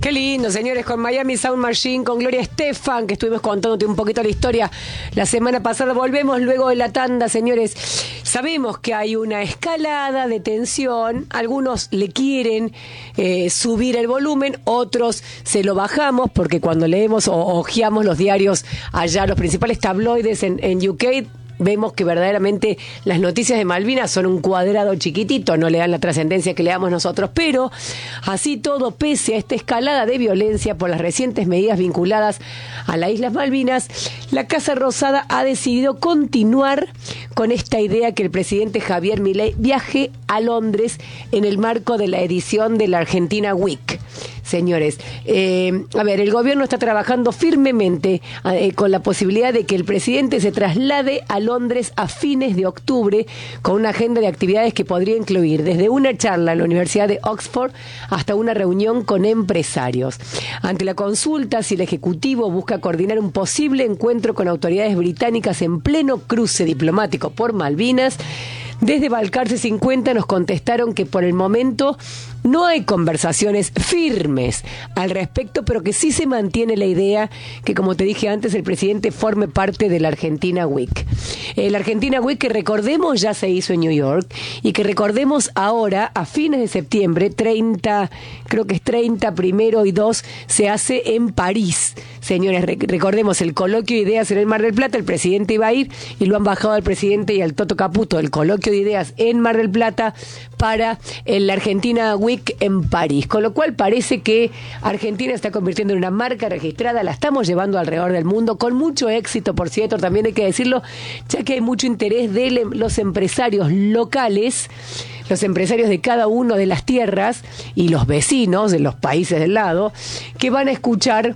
Qué lindo, señores, con Miami Sound Machine, con Gloria Estefan, que estuvimos contándote un poquito la historia la semana pasada. Volvemos luego de la tanda, señores. Sabemos que hay una escalada de tensión. Algunos le quieren subir el volumen, otros se lo bajamos, porque cuando leemos o hojeamos los diarios allá, los principales tabloides en UK, vemos que verdaderamente las noticias de Malvinas son un cuadrado chiquitito, no le dan la trascendencia que le damos nosotros, pero así todo, pese a esta escalada de violencia por las recientes medidas vinculadas a las Islas Malvinas, la Casa Rosada ha decidido continuar con esta idea que el presidente Javier Milei viaje a Londres en el marco de la edición de la Argentina Week. Señores, el gobierno está trabajando firmemente con la posibilidad de que el presidente se traslade a Londres a fines de octubre con una agenda de actividades que podría incluir desde una charla en la Universidad de Oxford hasta una reunión con empresarios. Ante la consulta si el Ejecutivo busca coordinar un posible encuentro con autoridades británicas en pleno cruce diplomático por Malvinas, desde Balcarce 50 nos contestaron que por el momento no hay conversaciones firmes al respecto, pero que sí se mantiene la idea que, como te dije antes, el presidente forme parte de la Argentina Week. La Argentina Week, que recordemos ya se hizo en New York, y que recordemos ahora, a fines de septiembre, 30, creo que es 30, 1 y 2, se hace en París. Señores, recordemos, el coloquio de ideas en el Mar del Plata, el presidente iba a ir y lo han bajado al presidente y al Toto Caputo, el coloquio de ideas en Mar del Plata para la Argentina Week en París, con lo cual parece que Argentina se está convirtiendo en una marca registrada, la estamos llevando alrededor del mundo, con mucho éxito, por cierto, también hay que decirlo, ya que hay mucho interés de los empresarios locales, los empresarios de cada una de las tierras y los vecinos de los países del lado, que van a escuchar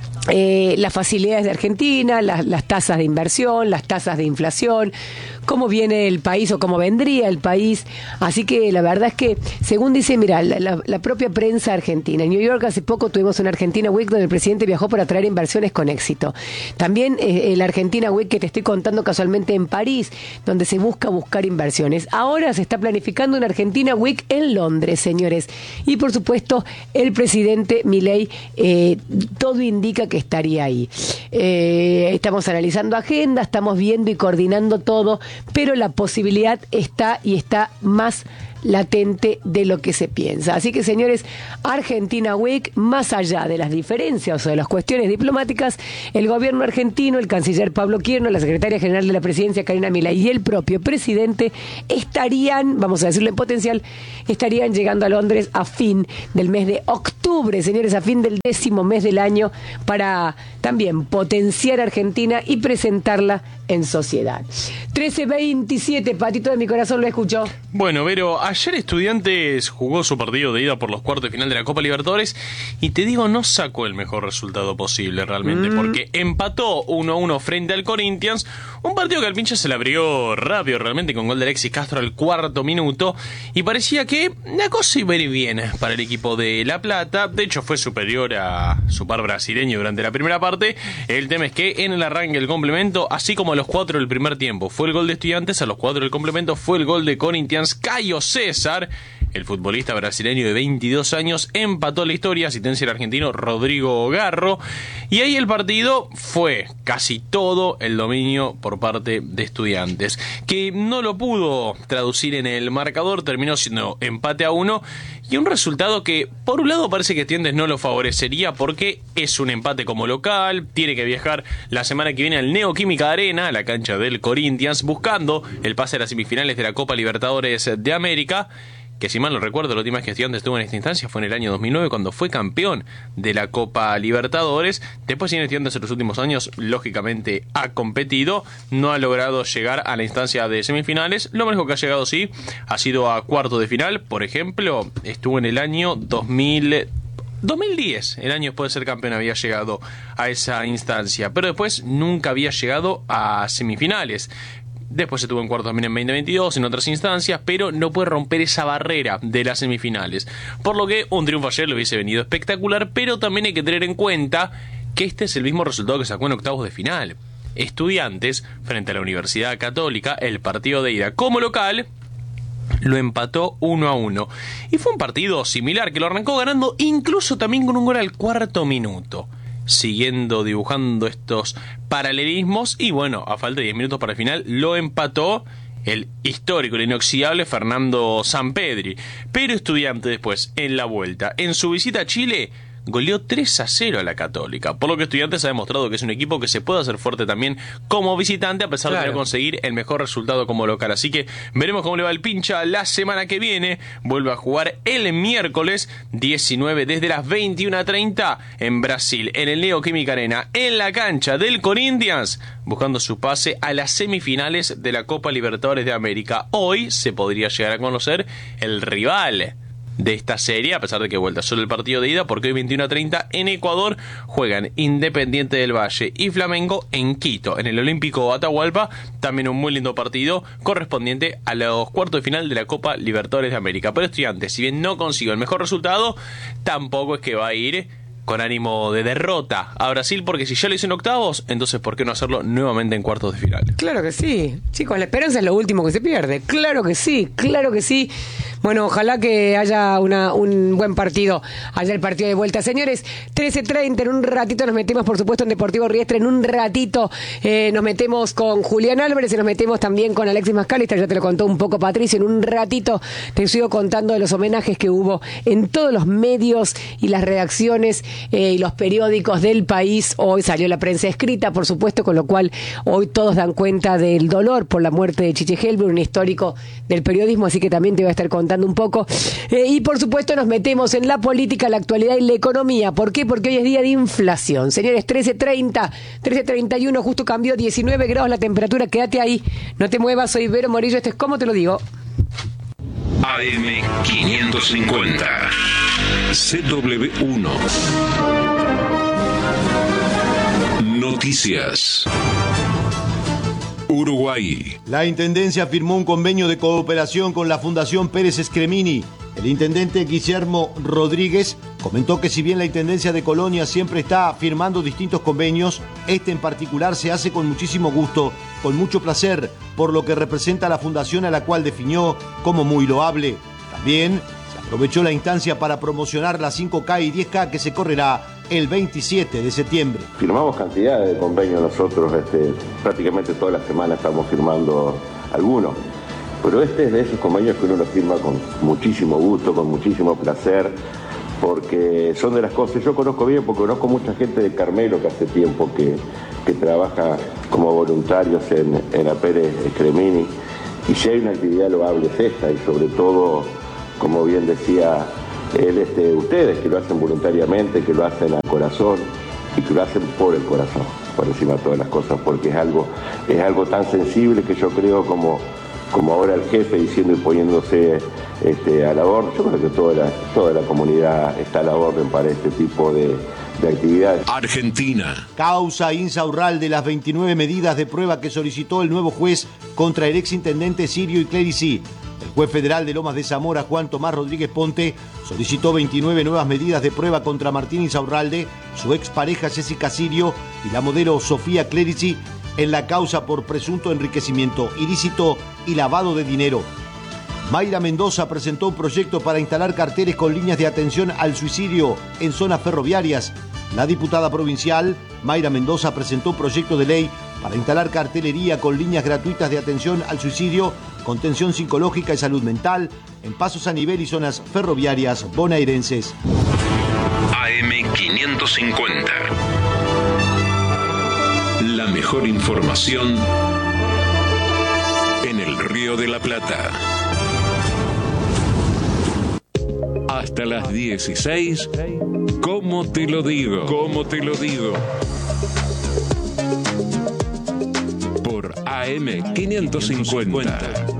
las facilidades de Argentina, las tasas de inversión, las tasas de inflación, cómo viene el país o cómo vendría el país. Así que la verdad es que, según dice, mira, la propia prensa argentina, en New York hace poco tuvimos una Argentina Week donde el presidente viajó para atraer inversiones con éxito. También la Argentina Week que te estoy contando casualmente en París, donde se buscar inversiones. Ahora se está planificando una Argentina Week en Londres, señores. Y por supuesto, el presidente Milei, todo indica que estaría ahí. Estamos analizando agenda, estamos viendo y coordinando todo, pero la posibilidad está y está más latente de lo que se piensa. Así que, señores, Argentina Week, más allá de las diferencias o de las cuestiones diplomáticas, el gobierno argentino, el canciller Pablo Quierno, la secretaria general de la presidencia Karina Milei y el propio presidente estarían, vamos a decirlo en potencial, estarían llegando a Londres a fin del mes de octubre, señores, a fin del 10º mes del año, para también potenciar a Argentina y presentarla en sociedad. 13:27, Patito de mi corazón, lo escuchó. Bueno, Vero, ayer Estudiantes jugó su partido de ida por los cuartos de final de la Copa Libertadores y te digo, no sacó el mejor resultado posible realmente, porque empató 1-1 frente al Corinthians, un partido que al pinche se le abrió rápido realmente con gol de Alexis Castro al 4º minuto y parecía que la cosa iba a ir bien para el equipo de La Plata. De hecho fue superior a su par brasileño durante la primera parte. El tema es que en el arranque del complemento, así como a los 4 del primer tiempo fue el gol de Estudiantes, a los 4 del complemento fue el gol de Corinthians. Caio César, el futbolista brasileño de 22 años, empató la historia, asistencia al argentino Rodrigo Garro, y ahí el partido fue casi todo el dominio por parte de Estudiantes, que no lo pudo traducir en el marcador, terminó siendo empate a 1, y un resultado que por un lado parece que Estudiantes no lo favorecería porque es un empate como local, tiene que viajar la semana que viene al Neoquímica Arena, a la cancha del Corinthians, buscando el pase a las semifinales de la Copa Libertadores de América, que si mal no recuerdo, la última vez que Estudiantes estuvo en esta instancia fue en el año 2009 cuando fue campeón de la Copa Libertadores. Después, si en Estudiantes en los últimos años, lógicamente ha competido, no ha logrado llegar a la instancia de semifinales. Lo único que ha llegado, sí, ha sido a cuarto de final. Por ejemplo, estuvo en el año 2010, el año después de ser campeón, había llegado a esa instancia, pero después nunca había llegado a semifinales. Después estuvo en cuartos también en 2022, en otras instancias, pero no puede romper esa barrera de las semifinales. Por lo que un triunfo ayer le hubiese venido espectacular, pero también hay que tener en cuenta que este es el mismo resultado que sacó en octavos de final. Estudiantes frente a la Universidad Católica, el partido de ida como local, lo empató 1-1. Y fue un partido similar, que lo arrancó ganando incluso también con un gol al cuarto minuto. Siguiendo dibujando estos paralelismos, y bueno, a falta de 10 minutos para el final, lo empató el histórico, el inoxidable Fernando Sampedri. Pero Estudiantes después, en la vuelta, en su visita a Chile, goleó 3-0 a la Católica, por lo que Estudiantes ha demostrado que es un equipo que se puede hacer fuerte también como visitante, a pesar de no conseguir el mejor resultado como local. Así que veremos cómo le va el Pincha la semana que viene. Vuelve a jugar el miércoles 19 desde las 21:30 en Brasil, en el Neoquímica Arena, en la cancha del Corinthians, buscando su pase a las semifinales de la Copa Libertadores de América. Hoy se podría llegar a conocer el rival de esta serie, a pesar de que vuelta solo el partido de ida, porque hoy 21:30 en Ecuador juegan Independiente del Valle y Flamengo en Quito, en el Olímpico Atahualpa. También un muy lindo partido correspondiente a los cuartos de final de la Copa Libertadores de América. Pero Estudiantes, si bien no consiguió el mejor resultado, tampoco es que va a ir con ánimo de derrota a Brasil, porque si ya lo hizo en octavos, entonces ¿por qué no hacerlo nuevamente en cuartos de final? Claro que sí, chicos, la esperanza es lo último que se pierde. Claro que sí, claro que sí. Bueno, ojalá que haya un buen partido, haya el partido de vuelta. Señores, 13:30, en un ratito nos metemos, por supuesto, en Deportivo Riestre. En un ratito nos metemos con Julián Álvarez y nos metemos también con Alexis Mascalista. Ya te lo contó un poco Patricio. En un ratito te sigo contando de los homenajes que hubo en todos los medios y las redacciones y los periódicos del país. Hoy salió la prensa escrita, por supuesto, con lo cual hoy todos dan cuenta del dolor por la muerte de Chiche Helber, un histórico del periodismo, así que también te voy a estar contando un poco. Y por supuesto nos metemos en la política, la actualidad y la economía. ¿Por qué? Porque hoy es día de inflación. Señores, 13:31, justo cambió 19 grados la temperatura. Quédate ahí, no te muevas. Soy Vero Morillo, esto es ¿Cómo te lo digo? AM550 CW1 Noticias. Uruguay. La Intendencia firmó un convenio de cooperación con la Fundación Pérez Scremini. El intendente Guillermo Rodríguez comentó que si bien la Intendencia de Colonia siempre está firmando distintos convenios, este en particular se hace con muchísimo gusto, con mucho placer, por lo que representa a la fundación, a la cual definió como muy loable. También se aprovechó la instancia para promocionar la 5K y 10K que se correrá el 27 de septiembre. Firmamos cantidades de convenios nosotros, prácticamente toda la semana estamos firmando algunos, pero este es de esos convenios que uno los firma con muchísimo gusto, con muchísimo placer, porque son de las cosas, yo conozco bien, porque conozco mucha gente de Carmelo que hace tiempo que trabaja como voluntarios en la Pérez Scremini, y si hay una actividad loable es esta, y sobre todo, como bien decía él, ustedes que lo hacen voluntariamente, que lo hacen a corazón y que lo hacen por el corazón, por encima de todas las cosas, porque es algo tan sensible que yo creo como ahora el jefe diciendo y poniéndose a la orden. Yo creo que toda la comunidad está a la orden para este tipo de actividades. Argentina. Causa Insaurralde de las 29 medidas de prueba que solicitó el nuevo juez contra el exintendente Sirio y Clerici. El juez federal de Lomas de Zamora, Juan Tomás Rodríguez Ponte, solicitó 29 nuevas medidas de prueba contra Martín Insaurralde, su expareja Jessica Sirio y la modelo Sofía Clerici en la causa por presunto enriquecimiento ilícito y lavado de dinero. Mayra Mendoza presentó un proyecto para instalar carteles con líneas de atención al suicidio en zonas ferroviarias. La diputada provincial Mayra Mendoza presentó un proyecto de ley para instalar cartelería con líneas gratuitas de atención al suicidio, contención psicológica y salud mental en pasos a nivel y zonas ferroviarias bonaerenses. AM550. La mejor información en el Río de la Plata. Hasta las 16. ¿Cómo te lo digo? ¿Cómo te lo digo? Por AM550.